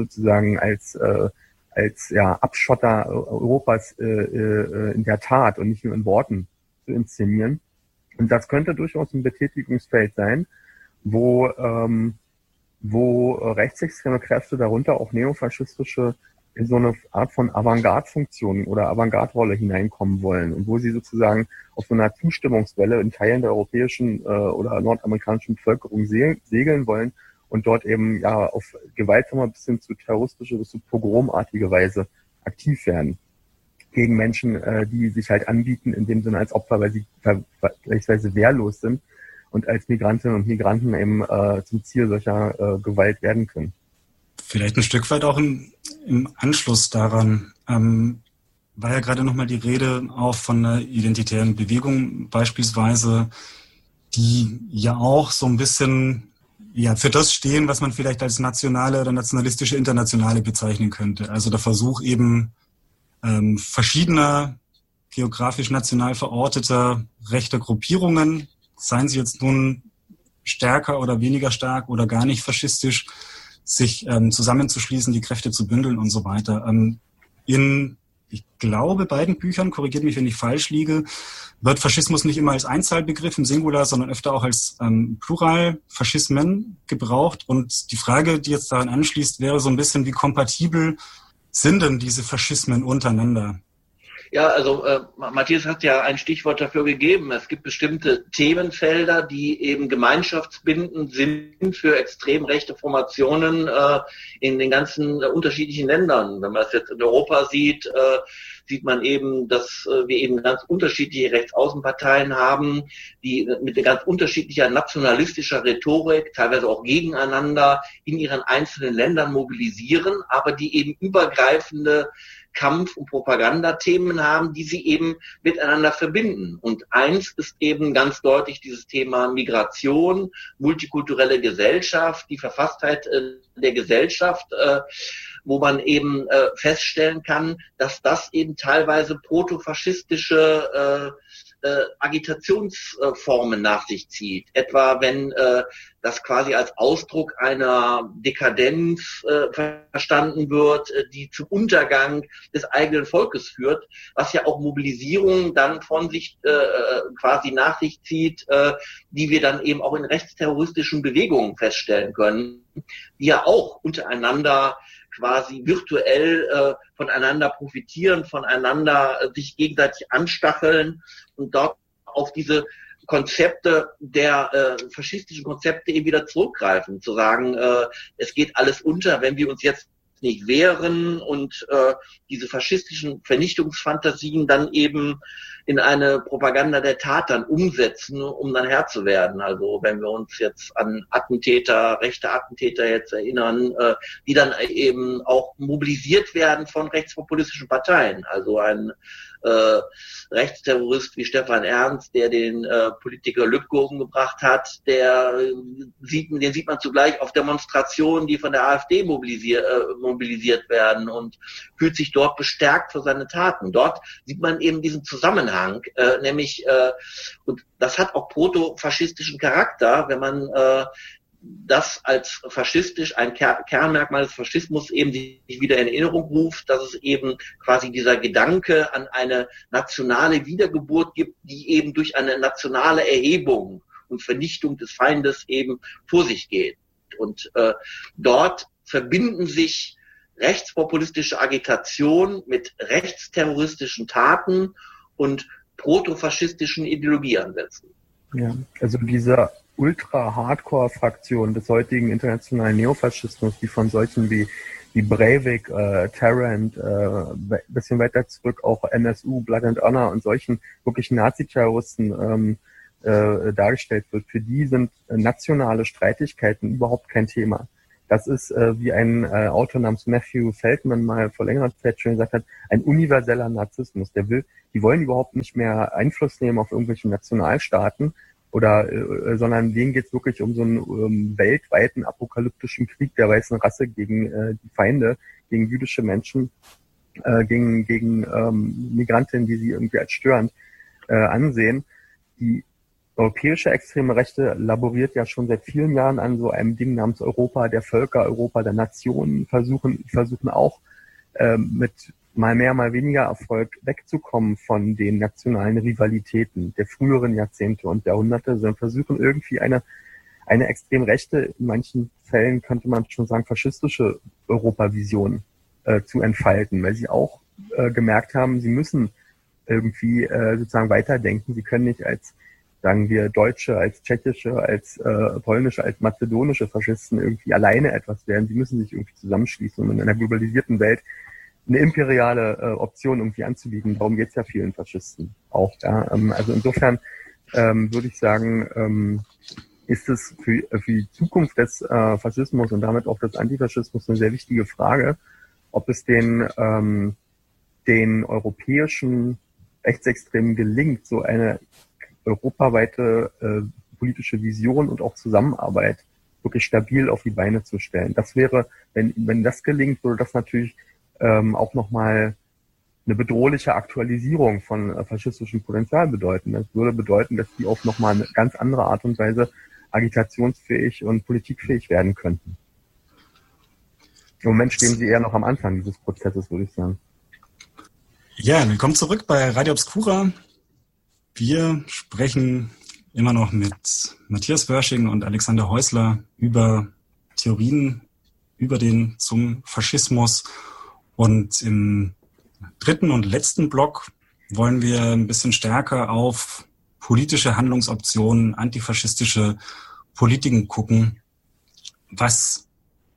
Abschotter Europas in der Tat und nicht nur in Worten zu inszenieren. Und das könnte durchaus ein Betätigungsfeld sein, wo rechtsextreme Kräfte, darunter auch neofaschistische, in so eine Art von Avantgarde-Funktion oder Avantgarde-Rolle hineinkommen wollen und wo sie sozusagen auf so einer Zustimmungswelle in Teilen der europäischen oder nordamerikanischen Bevölkerung segeln wollen und dort eben auf gewaltsamer bis hin zu terroristische, bis zu pogromartige Weise aktiv werden gegen Menschen, die sich halt anbieten, in dem Sinne als Opfer, weil sie vergleichsweise wehrlos sind und als Migrantinnen und Migranten eben zum Ziel solcher Gewalt werden können. Vielleicht ein Stück weit auch im Anschluss daran war ja gerade nochmal die Rede auch von einer identitären Bewegung beispielsweise, die ja auch so ein bisschen für das stehen, was man vielleicht als nationale oder nationalistische Internationale bezeichnen könnte. Also der Versuch eben verschiedener geografisch national verorteter rechter Gruppierungen, seien sie jetzt nun stärker oder weniger stark oder gar nicht faschistisch, sich zusammenzuschließen, die Kräfte zu bündeln und so weiter. Ich glaube, beiden Büchern, korrigiert mich, wenn ich falsch liege, wird Faschismus nicht immer als Einzahlbegriff im Singular, sondern öfter auch als Plural, Faschismen, gebraucht. Und die Frage, die jetzt daran anschließt, wäre so ein bisschen, wie kompatibel sind denn diese Faschismen untereinander? Ja, also Matthias hat ja ein Stichwort dafür gegeben. Es gibt bestimmte Themenfelder, die eben gemeinschaftsbindend sind für extrem rechte Formationen in den ganzen unterschiedlichen Ländern. Wenn man es jetzt in Europa sieht, sieht man eben, dass wir eben ganz unterschiedliche Rechtsaußenparteien haben, die mit ganz unterschiedlicher nationalistischer Rhetorik, teilweise auch gegeneinander, in ihren einzelnen Ländern mobilisieren, aber die eben übergreifende Kampf- und Propagandathemen haben, die sie eben miteinander verbinden. Und eins ist eben ganz deutlich dieses Thema Migration, multikulturelle Gesellschaft, die Verfasstheit der Gesellschaft, wo man eben feststellen kann, dass das eben teilweise protofaschistische Agitationsformen nach sich zieht. Etwa wenn das quasi als Ausdruck einer Dekadenz verstanden wird, die zum Untergang des eigenen Volkes führt, was ja auch Mobilisierung dann von sich quasi nach sich zieht, die wir dann eben auch in rechtsterroristischen Bewegungen feststellen können, die ja auch untereinander quasi virtuell voneinander profitieren, voneinander sich gegenseitig anstacheln und dort auf diese Konzepte der faschistischen Konzepte eben wieder zurückgreifen, zu sagen, es geht alles unter, wenn wir uns jetzt nicht wehren und diese faschistischen Vernichtungsfantasien dann eben in eine Propaganda der Tat dann umsetzen, um dann Herr zu werden. Also wenn wir uns jetzt an Attentäter, rechte Attentäter jetzt erinnern, die dann eben auch mobilisiert werden von rechtspopulistischen Parteien. Also ein Rechtsterrorist wie Stefan Ernst, der den Politiker Lübcke umgebracht hat, den sieht man zugleich auf Demonstrationen, die von der AfD mobilisiert werden und fühlt sich dort bestärkt für seine Taten. Dort sieht man eben diesen Zusammenhang, nämlich, und das hat auch protofaschistischen Charakter, wenn man das als faschistisch, ein Kernmerkmal des Faschismus eben sich wieder in Erinnerung ruft, dass es eben quasi dieser Gedanke an eine nationale Wiedergeburt gibt, die eben durch eine nationale Erhebung und Vernichtung des Feindes eben vor sich geht. Und dort verbinden sich rechtspopulistische Agitation mit rechtsterroristischen Taten und protofaschistischen Ideologieansätzen. Ja, also diese Ultra-Hardcore-Fraktion des heutigen internationalen Neofaschismus, die von solchen wie wie Breivik, Tarrant, bisschen weiter zurück auch NSU, Blood and Honor und solchen wirklichen Nazi-Terroristen dargestellt wird. Für die sind nationale Streitigkeiten überhaupt kein Thema. Das ist, wie ein Autor namens Matthew Feldman mal vor längerer Zeit schon gesagt hat, ein universeller Narzissmus. Die wollen überhaupt nicht mehr Einfluss nehmen auf irgendwelche Nationalstaaten oder, sondern denen geht es wirklich um so einen weltweiten apokalyptischen Krieg der weißen Rasse gegen die Feinde, gegen jüdische Menschen, gegen Migrantinnen, die sie irgendwie als störend ansehen. Die europäische extreme Rechte laboriert ja schon seit vielen Jahren an so einem Ding namens Europa der Völker, Europa der Nationen, versuchen auch mit mal mehr, mal weniger Erfolg wegzukommen von den nationalen Rivalitäten der früheren Jahrzehnte und Jahrhunderte, sondern versuchen irgendwie eine extrem rechte, in manchen Fällen könnte man schon sagen faschistische Europavision zu entfalten, weil sie auch gemerkt haben, sie müssen irgendwie sozusagen weiterdenken. Sie können nicht als, sagen wir, deutsche, als tschechische, als polnische, als mazedonische Faschisten irgendwie alleine etwas werden. Sie müssen sich irgendwie zusammenschließen, um in einer globalisierten Welt eine imperiale Option irgendwie anzubieten. Darum geht es ja vielen Faschisten auch. Ja? Also insofern würde ich sagen, ist es für die Zukunft des Faschismus und damit auch des Antifaschismus eine sehr wichtige Frage, ob es den europäischen Rechtsextremen gelingt, so eine europaweite politische Vision und auch Zusammenarbeit wirklich stabil auf die Beine zu stellen. Das wäre, wenn das gelingt, würde das natürlich auch nochmal eine bedrohliche Aktualisierung von faschistischem Potenzial bedeuten. Das würde bedeuten, dass die auf nochmal eine ganz andere Art und Weise agitationsfähig und politikfähig werden könnten. Im Moment stehen sie eher noch am Anfang dieses Prozesses, würde ich sagen. Ja, willkommen zurück bei Radio Obscura. Wir sprechen immer noch mit Matthias Wörsching und Alexander Häusler über Theorien über den zum Faschismus. Und im dritten und letzten Block wollen wir ein bisschen stärker auf politische Handlungsoptionen, antifaschistische Politiken gucken, was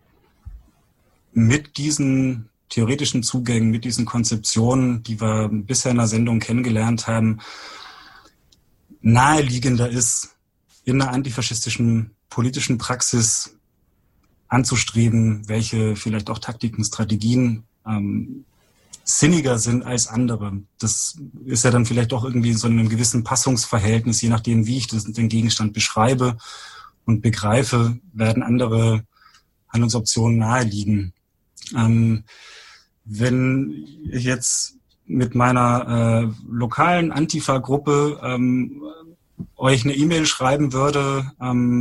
mit diesen theoretischen Zugängen, mit diesen Konzeptionen, die wir bisher in der Sendung kennengelernt haben, naheliegender ist, in einer antifaschistischen politischen Praxis anzustreben, welche vielleicht auch Taktiken, Strategien sinniger sind als andere. Das ist ja dann vielleicht auch irgendwie so in einem gewissen Passungsverhältnis, je nachdem, wie ich den Gegenstand beschreibe und begreife, werden andere Handlungsoptionen naheliegen. Wenn ich jetzt mit meiner lokalen Antifa-Gruppe euch eine E-Mail schreiben würde,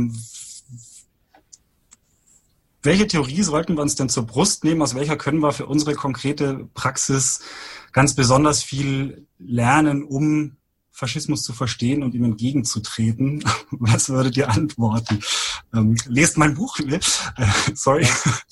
welche Theorie sollten wir uns denn zur Brust nehmen? Aus welcher können wir für unsere konkrete Praxis ganz besonders viel lernen, um Faschismus zu verstehen und ihm entgegenzutreten? Was würdet ihr antworten? Lest mein Buch. Sorry.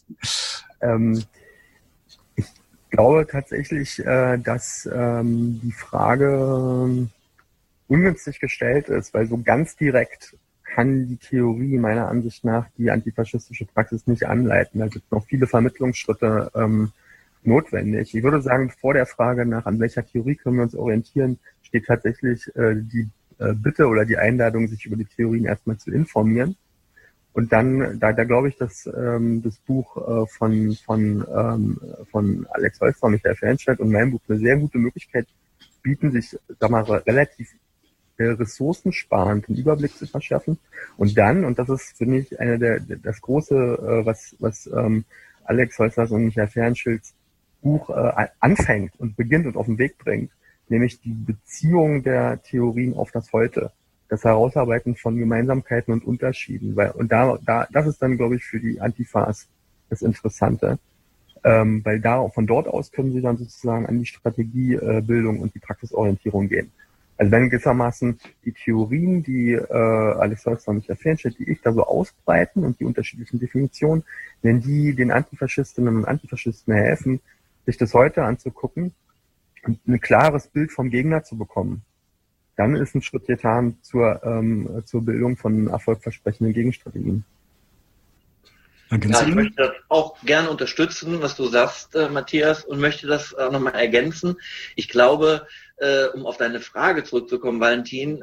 Ich glaube tatsächlich, dass die Frage ungünstig gestellt ist, weil so ganz direkt kann die Theorie meiner Ansicht nach die antifaschistische Praxis nicht anleiten. Da gibt es noch viele Vermittlungsschritte notwendig. Ich würde sagen, vor der Frage nach, an welcher Theorie können wir uns orientieren, steht tatsächlich die Bitte oder die Einladung, sich über die Theorien erstmal zu informieren. Und dann, da glaube ich, dass das Buch von Alex Häusler und Michael Fernstedt und mein Buch eine sehr gute Möglichkeit bieten, sich, sag mal, relativ ressourcensparend einen Überblick zu verschaffen. Und dann, und das ist, finde ich, das Große, was Alex Häusler und Michael Fernschilds Buch anfängt und beginnt und auf den Weg bringt, nämlich die Beziehung der Theorien auf das Heute, das Herausarbeiten von Gemeinsamkeiten und Unterschieden. Das ist dann, glaube ich, für die Antifas das Interessante, weil von dort aus können sie dann sozusagen an die Strategiebildung und die Praxisorientierung gehen. Also wenn gewissermaßen die Theorien, die Alex Häusler und Michael Fernstedt, die ich da so ausbreiten und die unterschiedlichen Definitionen, wenn die den Antifaschistinnen und Antifaschisten helfen, sich das heute anzugucken und ein klares Bild vom Gegner zu bekommen, dann ist ein Schritt getan zur Bildung von erfolgversprechenden Gegenstrategien. Ja, ich möchte das auch gerne unterstützen, was du sagst, Matthias, und möchte das nochmal ergänzen. Ich glaube, um auf deine Frage zurückzukommen, Valentin,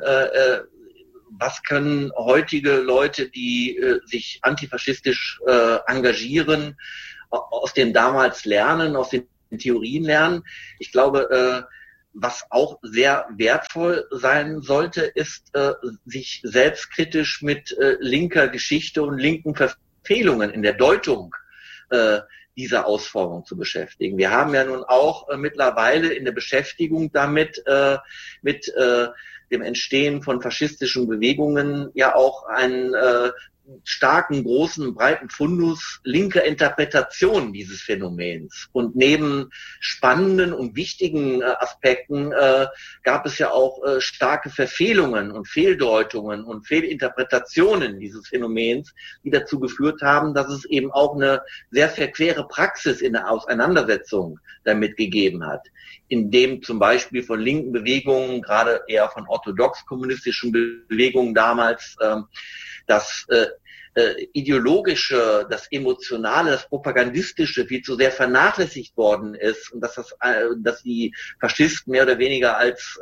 was können heutige Leute, die sich antifaschistisch engagieren, aus dem damals lernen, aus den Theorien lernen? Ich glaube, was auch sehr wertvoll sein sollte, ist, sich selbstkritisch mit linker Geschichte und linken Verfehlungen in der Deutung dieser Ausformung zu beschäftigen. Wir haben ja nun auch mittlerweile in der Beschäftigung damit, mit dem Entstehen von faschistischen Bewegungen ja auch einen starken, großen, breiten Fundus linker Interpretation dieses Phänomens. Und neben spannenden und wichtigen Aspekten gab es ja auch starke Verfehlungen und Fehldeutungen und Fehlinterpretationen dieses Phänomens, die dazu geführt haben, dass es eben auch eine sehr verquere Praxis in der Auseinandersetzung damit gegeben hat, indem zum Beispiel von linken Bewegungen, gerade eher von orthodox-kommunistischen Bewegungen damals, das ideologische, das emotionale, das propagandistische viel zu sehr vernachlässigt worden ist und dass die Faschisten mehr oder weniger als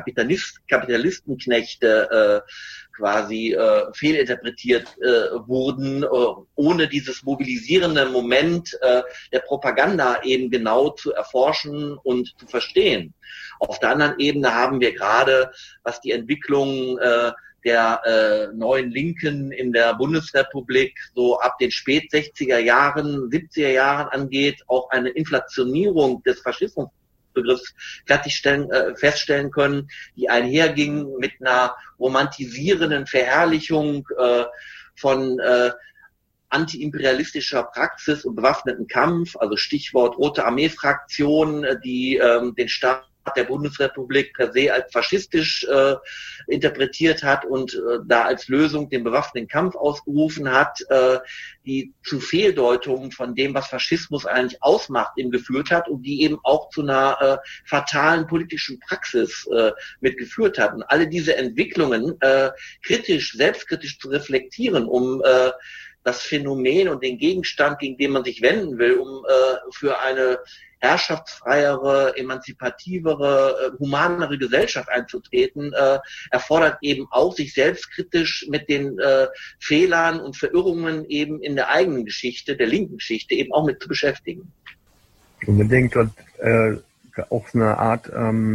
Kapitalistenknechte quasi fehlinterpretiert wurden, ohne dieses mobilisierende Moment der Propaganda eben genau zu erforschen und zu verstehen. Auf der anderen Ebene haben wir gerade, was die Entwicklung der neuen Linken in der Bundesrepublik so ab den spät 60er Jahren, 70er Jahren angeht, auch eine Inflationierung des Faschismusbegriffs feststellen können, die einherging mit einer romantisierenden Verherrlichung von antiimperialistischer Praxis und bewaffneten Kampf, also Stichwort Rote Armee-Fraktion, die den Staat der Bundesrepublik per se als faschistisch interpretiert hat und da als Lösung den bewaffneten Kampf ausgerufen hat, die zu Fehldeutungen von dem, was Faschismus eigentlich ausmacht, eben geführt hat und die eben auch zu einer fatalen politischen Praxis mitgeführt hat. Und alle diese Entwicklungen selbstkritisch zu reflektieren, um das Phänomen und den Gegenstand, gegen den man sich wenden will, um für eine herrschaftsfreiere, emanzipativere, humanere Gesellschaft einzutreten, erfordert eben auch, sich selbstkritisch mit den Fehlern und Verirrungen eben in der eigenen Geschichte, der linken Geschichte, eben auch mit zu beschäftigen. Unbedingt. Und auch so eine Art,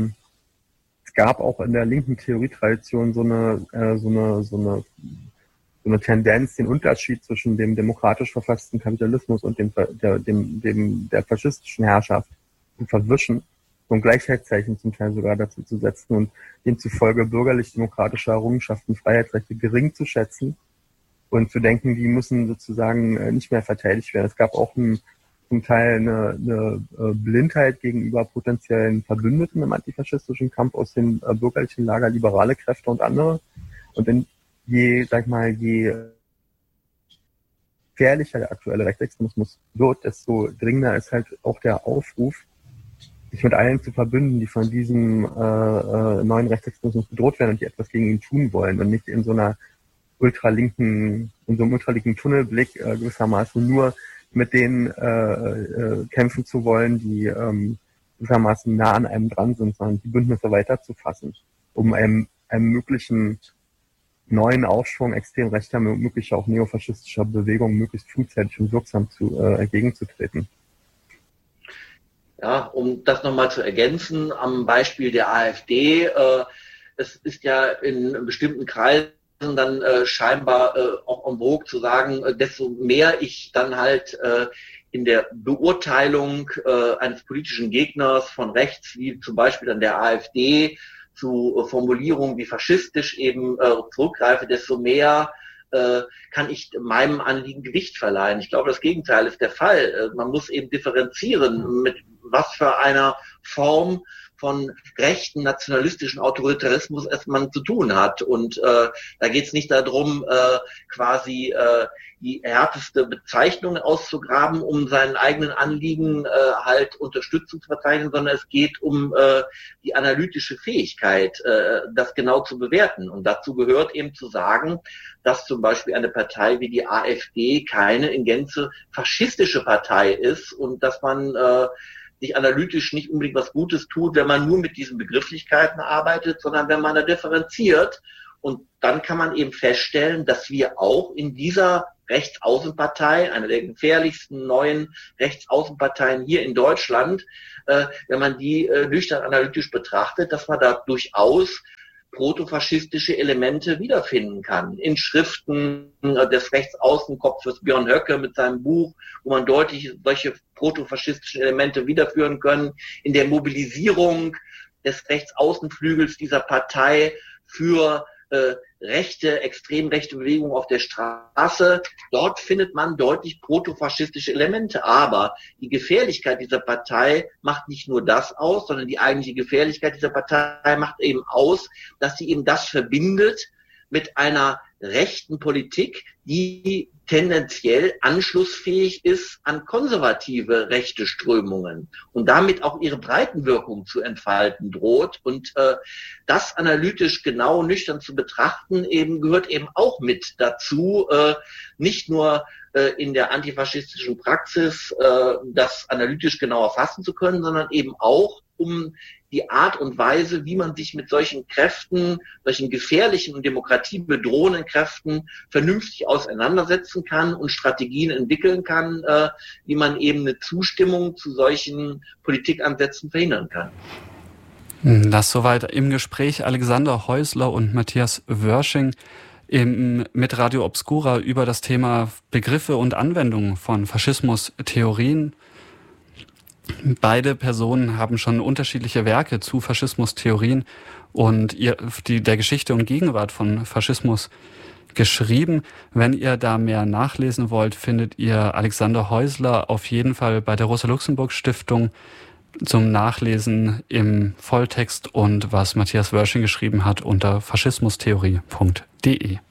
es gab auch in der linken Theorietradition so eine Tendenz, den Unterschied zwischen dem demokratisch verfassten Kapitalismus und der faschistischen Herrschaft zu verwischen und Gleichheitszeichen zum Teil sogar dazu zu setzen und demzufolge bürgerlich-demokratische Errungenschaften, Freiheitsrechte gering zu schätzen und zu denken, die müssen sozusagen nicht mehr verteidigt werden. Es gab auch zum Teil eine Blindheit gegenüber potenziellen Verbündeten im antifaschistischen Kampf aus dem bürgerlichen Lager, liberale Kräfte und andere. Und je gefährlicher der aktuelle Rechtsextremismus wird, desto dringender ist halt auch der Aufruf, sich mit allen zu verbünden, die von diesem neuen Rechtsextremismus bedroht werden und die etwas gegen ihn tun wollen und nicht in so einem ultralinken Tunnelblick gewissermaßen nur mit denen kämpfen zu wollen, die gewissermaßen nah an einem dran sind, sondern die Bündnisse weiterzufassen, um einem möglichen neuen Aufschwung extrem rechter, möglich auch neofaschistischer Bewegungen möglichst frühzeitig und wirksam entgegenzutreten. Ja, um das nochmal zu ergänzen, am Beispiel der AfD, es ist ja in bestimmten Kreisen dann scheinbar auch en vogue zu sagen, desto mehr ich dann halt in der Beurteilung eines politischen Gegners von rechts, wie zum Beispiel dann der AfD, zu Formulierungen wie faschistisch eben zurückgreife, desto mehr kann ich meinem Anliegen Gewicht verleihen. Ich glaube, das Gegenteil ist der Fall. Man muss eben differenzieren, mit was für einer Form von rechten nationalistischen Autoritarismus man zu tun hat. Und da geht es nicht darum, quasi die härteste Bezeichnung auszugraben, um seinen eigenen Anliegen halt Unterstützung zu verzeichnen, sondern es geht um die analytische Fähigkeit, das genau zu bewerten. Und dazu gehört eben zu sagen, dass zum Beispiel eine Partei wie die AfD keine in Gänze faschistische Partei ist und dass man sich analytisch nicht unbedingt was Gutes tut, wenn man nur mit diesen Begrifflichkeiten arbeitet, sondern wenn man da differenziert. Und dann kann man eben feststellen, dass wir auch in dieser Rechtsaußenpartei, einer der gefährlichsten neuen Rechtsaußenparteien hier in Deutschland, wenn man die nüchtern analytisch betrachtet, dass man da durchaus protofaschistische Elemente wiederfinden kann. In Schriften des Rechtsaußenkopfes Björn Höcke mit seinem Buch, wo man deutlich solche protofaschistischen Elemente wiederführen können. In der Mobilisierung des Rechtsaußenflügels dieser Partei für rechte, extrem rechte Bewegungen auf der Straße. Dort findet man deutlich protofaschistische Elemente. Aber die Gefährlichkeit dieser Partei macht nicht nur das aus, sondern die eigentliche Gefährlichkeit dieser Partei macht eben aus, dass sie eben das verbindet mit einer rechten Politik, die tendenziell anschlussfähig ist an konservative rechte Strömungen und damit auch ihre Breitenwirkung zu entfalten droht. Und das analytisch genau nüchtern zu betrachten, eben gehört eben auch mit dazu, nicht nur in der antifaschistischen Praxis das analytisch genau erfassen zu können, sondern eben auch um die Art und Weise, wie man sich mit solchen Kräften, solchen gefährlichen und demokratiebedrohenden Kräften vernünftig auseinandersetzen kann und Strategien entwickeln kann, wie man eben eine Zustimmung zu solchen Politikansätzen verhindern kann. Das soweit im Gespräch Alexander Häusler und Matthias Wörsching mit Radio Obscura über das Thema Begriffe und Anwendungen von Faschismustheorien. Beide Personen haben schon unterschiedliche Werke zu Faschismustheorien und der Geschichte und Gegenwart von Faschismus geschrieben. Wenn ihr da mehr nachlesen wollt, findet ihr Alexander Häusler auf jeden Fall bei der Rosa-Luxemburg-Stiftung zum Nachlesen im Volltext und was Matthias Wörsching geschrieben hat unter faschismustheorie.de.